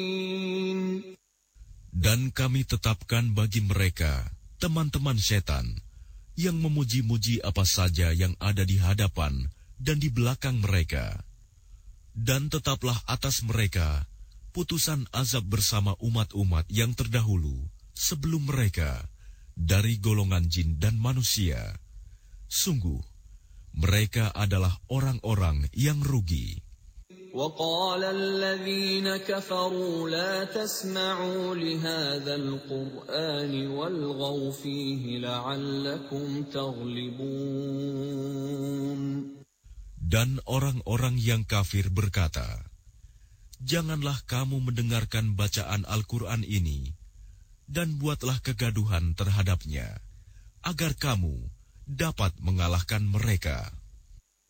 Dan kami tetapkan bagi mereka teman-teman setan yang memuji-muji apa saja yang ada di hadapan dan di belakang mereka. Dan tetaplah atas mereka putusan azab bersama umat-umat yang terdahulu sebelum mereka dari golongan jin dan manusia. Sungguh, mereka adalah orang-orang yang rugi. وَقَالَ الَّذِينَ كَفَرُوا لَا تَسْمَعُوا لِهَذَا الْقُرْآنِ وَالْغَوْا فِيهِ لَعَلَّكُمْ تَغْلِبُونَ. Dan orang-orang yang kafir berkata, janganlah kamu mendengarkan bacaan Al-Quran ini, dan buatlah kegaduhan terhadapnya, agar kamu dapat mengalahkan mereka.